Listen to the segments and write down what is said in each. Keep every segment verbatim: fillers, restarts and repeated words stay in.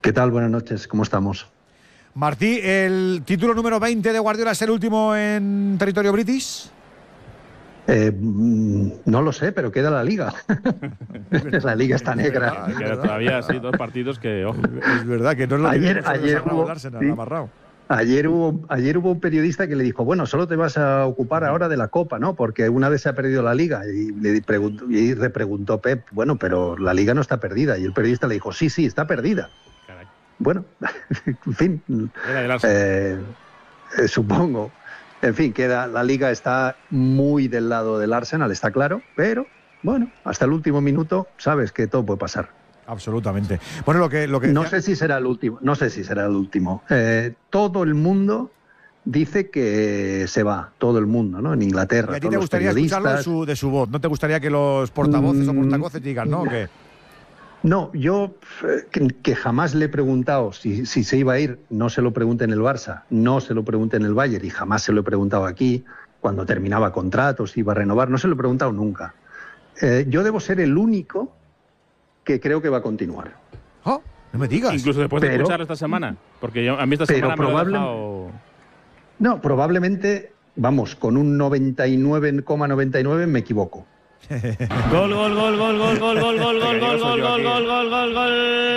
¿Qué tal? Buenas noches, ¿cómo estamos? Martí, ¿el título número veinte de Guardiola es el último en territorio british? Eh, no lo sé, pero queda la Liga. La Liga está negra. Queda, queda todavía así dos partidos que, ojo. Es verdad que no es lo ayer, que ayer hubo, Arsenal, sí. amarrado. Ayer hubo, ayer hubo un periodista que le dijo, bueno, solo te vas a ocupar ahora de la Copa, ¿no? Porque una vez se ha perdido la Liga. Y le preguntó, y repreguntó Pep, bueno, pero la Liga no está perdida. Y el periodista le dijo, sí, sí, está perdida. Caray. Bueno, en fin, eh, eh, supongo. En fin, queda, la Liga está muy del lado del Arsenal, está claro, pero bueno, hasta el último minuto sabes que todo puede pasar. Absolutamente. Bueno, lo que, lo que no decía... sé si será el último, no sé si será el último. Eh, todo el mundo dice que se va, todo el mundo, ¿no? En Inglaterra. ¿Y a ti te gustaría escucharlo de su, de su voz? ¿No te gustaría que los portavoces mm, o portacoces digan, no? ¿O qué? No, yo que, que jamás le he preguntado si, si se iba a ir, no se lo pregunté en el Barça, no se lo pregunté en el Bayern y jamás se lo he preguntado aquí, cuando terminaba contratos, si iba a renovar, no se lo he preguntado nunca. Eh, yo debo ser el único que creo que va a continuar. Oh, no me digas. Incluso después de pero, escucharlo esta semana, porque yo, a mí esta pero semana probable, me lo ha dejado... No, probablemente, vamos, con un noventa y nueve coma noventa y nueve me equivoco. Gol, gol, gol, gol, gol, gol, gol, gol, gol, gol, gol, gol, gol, gol, gol, gol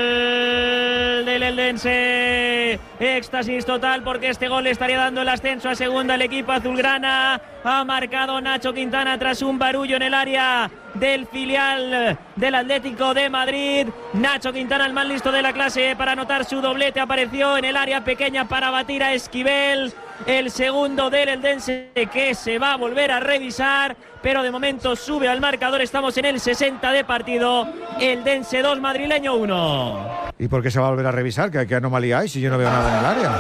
del Eldense. Éxtasis total porque este gol le estaría dando el ascenso a segunda al equipo azulgrana. Ha marcado Nacho Quintana tras un barullo en el área del filial del Atlético de Madrid. Nacho Quintana, el más listo de la clase para anotar su doblete, apareció en el área pequeña para batir a Esquivel. El segundo del Eldense que se va a volver a revisar, pero de momento sube al marcador. Estamos en el sesenta de partido. Eldense dos, Madrileño uno. ¿Y por qué se va a volver a revisar? ¿Qué, qué anomalía hay si yo no veo nada en el área?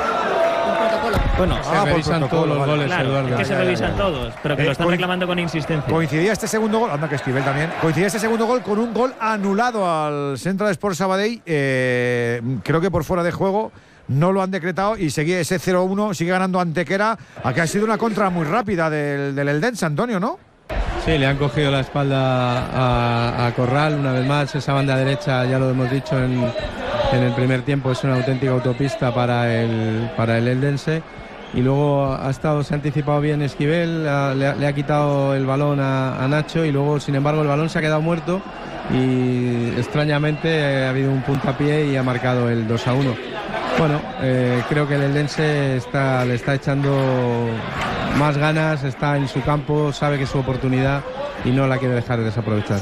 Bueno, ah, se revisan todos los goles, claro, Eduardo. Es que se revisan ya, ya, ya. todos, pero que eh, lo están reclamando con insistencia. Coincidía este segundo gol, anda que Esquivel también, coincidía este segundo gol con un gol anulado al Central Sports Sabadell, eh, creo que por fuera de juego. No lo han decretado y sigue ese cero uno, sigue ganando Antequera. Aquí ha sido una contra muy rápida del, del Eldense, Antonio, ¿no? Sí, le han cogido la espalda a, a Corral una vez más. Esa banda derecha, ya lo hemos dicho en, en el primer tiempo, es una auténtica autopista para el, para el Eldense. Y luego ha estado, se ha anticipado bien Esquivel, a, le, ha, le ha quitado el balón a, a Nacho y luego, sin embargo, el balón se ha quedado muerto y extrañamente ha habido un puntapié y ha marcado el dos a uno. Bueno, eh, creo que el Eldense está, le está echando más ganas, está en su campo, sabe que es su oportunidad y no la quiere dejar desaprovechar.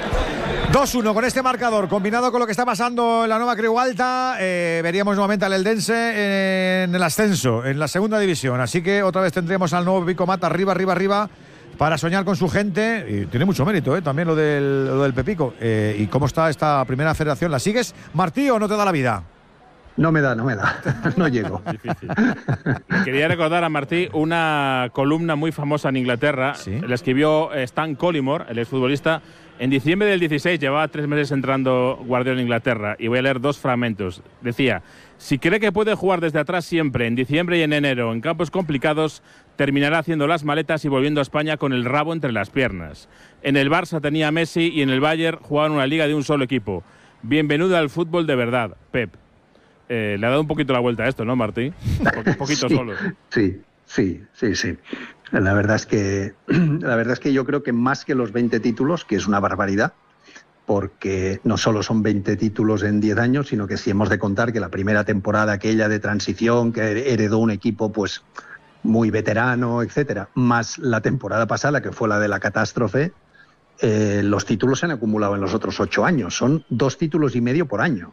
dos uno con este marcador, combinado con lo que está pasando en la nueva Creu Alta, eh, veríamos nuevamente al Eldense en el ascenso, en la segunda división. Así que otra vez tendremos al nuevo Pico Mata arriba, arriba, arriba, para soñar con su gente. Y tiene mucho mérito, eh, también lo del, lo del Pepico. Eh, ¿Y cómo está esta primera federación? ¿La sigues, Martí, o no te da la vida? No me da, no me da, no llego. Difícil. Quería recordar a Martí una columna muy famosa en Inglaterra. ¿Sí? La escribió Stan Collymore, el exfutbolista. En diciembre del dieciséis, llevaba tres meses entrando Guardiola en Inglaterra, y voy a leer dos fragmentos. Decía: si cree que puede jugar desde atrás siempre, en diciembre y en enero, en campos complicados, terminará haciendo las maletas y volviendo a España con el rabo entre las piernas. En el Barça tenía a Messi y en el Bayern jugaba en una liga de un solo equipo. Bienvenido al fútbol de verdad, Pep. Eh, le ha dado un poquito la vuelta a esto, ¿no, Martí? Un poquito sí, solo. Sí, sí, sí, sí. La verdad es que la verdad es que yo creo que más que los veinte títulos, que es una barbaridad, porque no solo son veinte títulos en diez años, sino que si hemos de contar que la primera temporada aquella de transición, que heredó un equipo pues muy veterano, etcétera, más la temporada pasada, que fue la de la catástrofe, eh, los títulos se han acumulado en los otros ocho años. Son dos títulos y medio por año.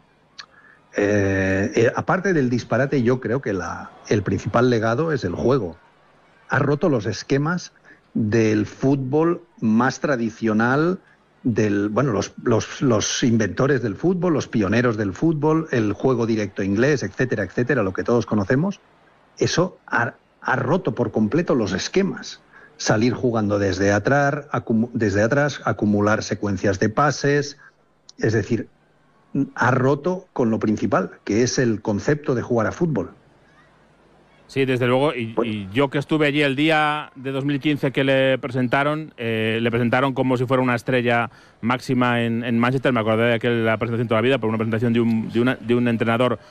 Eh, eh, aparte del disparate, yo creo que la, el principal legado es el juego. Ha roto los esquemas del fútbol más tradicional, del, bueno, los, los, los inventores del fútbol, los pioneros del fútbol, el juego directo inglés, etcétera, etcétera, lo que todos conocemos. Eso ha, ha roto por completo los esquemas. Salir jugando desde atrás, acum, desde atrás, acumular secuencias de pases, es decir, ha roto con lo principal, que es el concepto de jugar a fútbol. Sí, desde luego, y, y yo que estuve allí el día de dos mil quince que le presentaron, eh, le presentaron como si fuera una estrella máxima en, en Manchester. Me acordé de aquella presentación toda la vida, por una presentación de un, de una, de un entrenador